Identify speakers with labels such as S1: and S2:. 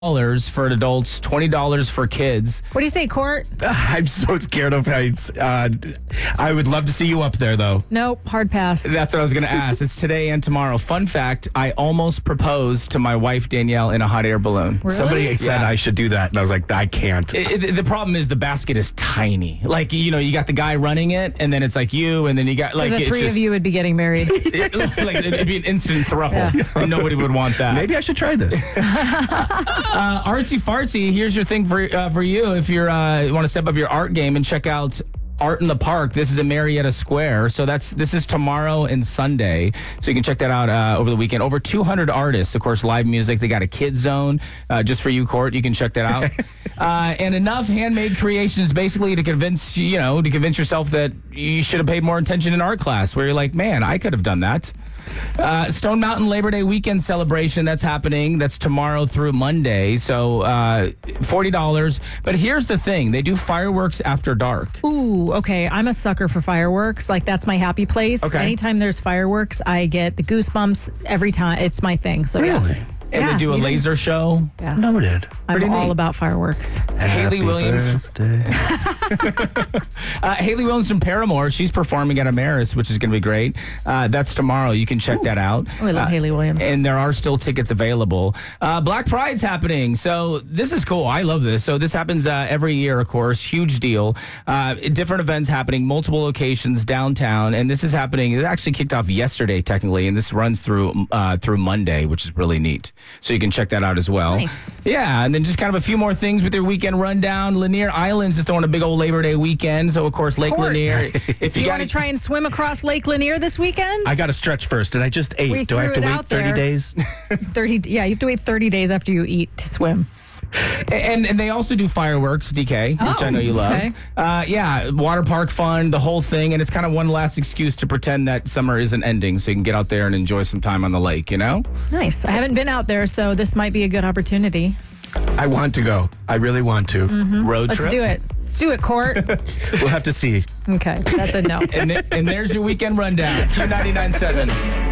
S1: for adults, $20 for kids.
S2: What do you say, Court?
S3: I'm so scared of heights. I would love to see you up there, though.
S2: Nope, hard pass.
S1: That's what I was going to ask. It's today and tomorrow. Fun fact, I almost proposed to my wife, Danielle, in a hot air balloon.
S2: Really?
S3: Somebody said
S1: Yeah.
S3: I should do that, and I was like, I can't.
S1: The problem is the basket is tiny. Like, you got the guy running it, and then it's like you, and then you got,
S2: So
S1: like,
S2: the
S1: it's
S2: three
S1: just,
S2: of you would be getting married.
S1: like, it'd be an instant throuple. And nobody would want that.
S3: Maybe I should try this.
S1: Artsy fartsy, here's your thing for you. If you want to step up your art game and check out Art in the Park. This is in Marietta Square. So this is tomorrow and Sunday. So you can check that out over the weekend. Over 200 artists, of course, live music. They got a kids zone just for you, Court. You can check that out. And enough handmade creations basically to convince yourself that you should have paid more attention in art class, where you're like, man, I could have done that. Stone Mountain Labor Day weekend celebration, that's happening. That's tomorrow through Monday. So $40. But here's the thing. They do fireworks after dark.
S2: Ooh, okay. I'm a sucker for fireworks. Like, that's my happy place.
S1: Okay.
S2: Anytime there's fireworks, I get the goosebumps every time. It's my thing. So
S3: Really?
S2: Yeah.
S1: And they do a laser show.
S2: Yeah.
S3: Noted.
S2: I'm
S1: Pretty
S2: all
S1: neat.
S2: about fireworks.
S1: Haley
S3: Happy
S1: Williams.
S3: birthday.
S1: Haley Williams from Paramore. She's performing at Amaris, which is going to be great. That's tomorrow. You can check that out.
S2: Oh, I love Haley Williams.
S1: And there are still tickets available. Black Pride's happening. So this is cool. I love this. So this happens every year, of course. Huge deal. Different events happening, multiple locations downtown. And this is happening. It actually kicked off yesterday, technically. And this runs through Monday, which is really neat. So you can check that out as well.
S2: Nice.
S1: Yeah. And then just kind of a few more things with your weekend rundown. Lanier Islands is throwing a big old Labor Day weekend. So, of course, Lake
S2: Court.
S1: Lanier. If
S2: Do you
S1: got
S2: want to try and swim across Lake Lanier this weekend?
S3: I got to stretch first, and I just ate.
S2: We
S3: Do I have
S2: threw
S3: to
S2: it
S3: wait
S2: out
S3: 30
S2: there.
S3: days?
S2: 30. Yeah, you have to wait 30 days after you eat to swim.
S1: And they also do fireworks, DK, which I know you love.
S2: okay.
S1: Yeah, water park fun, the whole thing. And it's kind of one last excuse to pretend that summer isn't ending so you can get out there and enjoy some time on the lake,
S2: Nice. I haven't been out there, so this might be a good opportunity.
S3: I want to go. I really want to.
S1: Road
S2: Let's
S1: trip.
S2: do it. Let's do it, Court.
S3: We'll have to see.
S2: Okay, that's a no.
S1: And there's your weekend rundown. Q99.7.